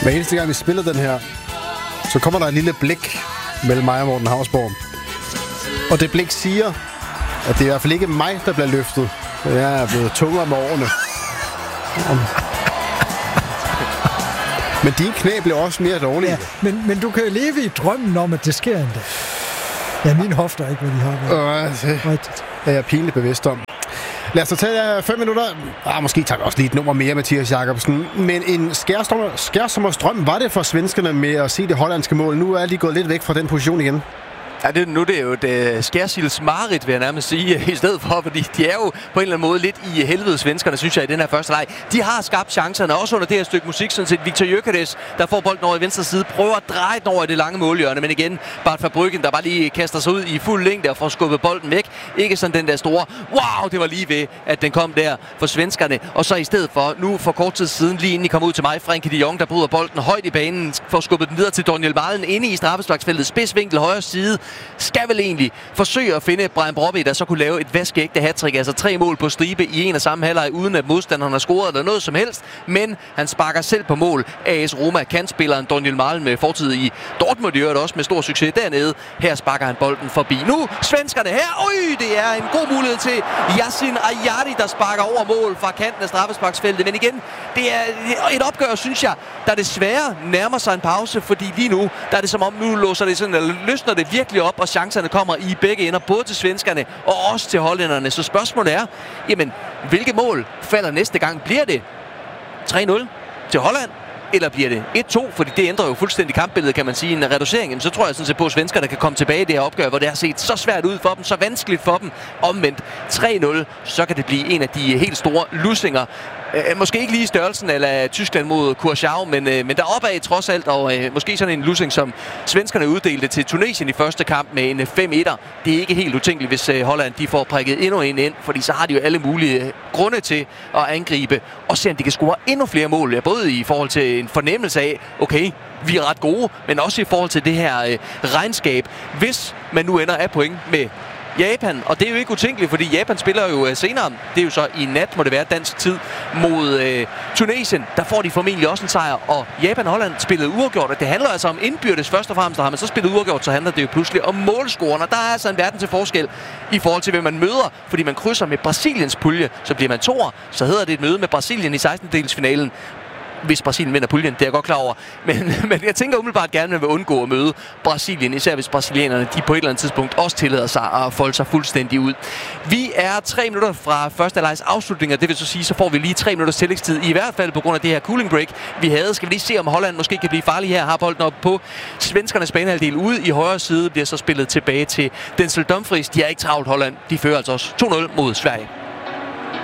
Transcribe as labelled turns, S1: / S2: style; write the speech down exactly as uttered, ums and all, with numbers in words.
S1: Hver eneste gang vi spiller den her, så kommer der et lille blik mellem mig og Morten Hausborg. Og det blik siger, at det er i hvert fald ikke mig, der bliver løftet. Jeg er blevet tungere med årene. Men dine knæ bliver også mere dårlige.
S2: Ja, men, men du kan jo leve i drømmen om, at det sker endda. Ja, mine hofter ikke, hvad de har været.
S1: Øh, det er jeg pinligt bevidst om. Lad os så tage fem minutter. Ah, måske tager vi også lige et nummer mere, Mathias Jakobsen. Men en skærsommers drøm var det for svenskerne med at se det hollandske mål. Nu er de gået lidt væk fra den position igen.
S3: Ja, det, nu det er jo et uh, skærsilds mareridt, vil jeg nærmest sige, i stedet for, fordi de er jo på en eller anden måde lidt i helvede svenskerne, synes jeg, i den her første leg. De har skabt chancerne, også under det her stykke musik, sådan set Victor Gyökeres, der får bolden over i venstre side, prøver at dreje den over i det lange målhjørne, men igen, Bart Verbruggen, der bare lige kaster sig ud i fuld længde og får skubbet bolden væk. Ikke sådan den der store, wow, det var lige ved, at den kom der for svenskerne, og så i stedet for, nu for kort tid siden, lige inden I kom ud til mig, Frenkie de Jong, der bryder bolden højt i banen, får skubbet den videre til Daniel Malen inde i straffesparksfeltet, spidsvinkel højre side, skal vel egentlig forsøge at finde Brian Brobby, der så kunne lave et vaskeægte hattrick, altså tre mål på stribe i en og samme halvleg, uden at modstanderen har scoret eller noget som helst, men han sparker selv på mål. A S Roma kantspilleren Daniel Malen med fortid i Dortmund, gjorde det også med stor succes dernede. Her sparker han bolden forbi. Nu svenskerne her. Oj, det er en god mulighed til Yasin Ayari, der sparker over mål fra kanten af straffesparksfeltet. Men igen, det er et opgør, synes jeg, der desværre nærmer sig en pause, fordi lige nu, der er det som om, nu låser det sådan, eller løsner det virkelig op, og chancerne kommer i begge ender, både til svenskerne og også til hollænderne. Så spørgsmålet er, jamen, hvilke mål falder næste gang? Bliver det tre nul til Holland? Eller bliver det et to? Fordi det ændrer jo fuldstændig kampbilledet, kan man sige. En reducering, jamen, så tror jeg sådan set på, at svenskerne kan komme tilbage i det her opgør, hvor det har set så svært ud for dem, så vanskeligt for dem. Omvendt tre nul, så kan det blive en af de helt store lussinger. Øh, måske ikke lige i størrelsen eller Tyskland mod Curaçao, men, øh, men deroppe af trods alt, og øh, måske sådan en lussing, som svenskerne uddelte til Tunesien i første kamp med en fem etter. Det er ikke helt utænkeligt, hvis øh, Holland de får prikket endnu en ind, fordi så har de jo alle mulige grunde til at angribe og se, om de kan score endnu flere mål. Ja, både i forhold til en fornemmelse af, okay, vi er ret gode, men også i forhold til det her øh, regnskab. Hvis man nu ender af point med Japan, og det er jo ikke utænkeligt, fordi Japan spiller jo øh, senere, det er jo så i nat, må det være dansk tid, mod øh, Tunesien. Der får de formentlig også en sejr, og Japan og Holland spillede uafgjort, og det handler altså om indbyrdes først og fremmest, og har man så spillet uafgjort, så handler det jo pludselig om målscoren, og der er altså en verden til forskel i forhold til, hvem man møder, fordi man krydser med Brasiliens pulje, så bliver man toer, så hedder det et møde med Brasilien i sekstendedelsfinalen. Hvis Brasilien vinder puljen, det er jeg godt klar over. Men, men jeg tænker umiddelbart gerne, at man vil undgå at møde Brasilien, især hvis brasilianerne de på et eller andet tidspunkt også tillader sig at folde sig fuldstændig ud. Vi er tre minutter fra første halvlegs afslutning, og det vil så sige, så får vi lige tre minutters tillægstid, i hvert fald på grund af det her cooling break, vi havde. Skal vi lige se, om Holland måske kan blive farlig her. Har bolden op på svenskernes banehalvdel ude i højre side, bliver så spillet tilbage til Denzel Dumfries. De er ikke travlt, Holland. De fører altså også to nul mod Sverige.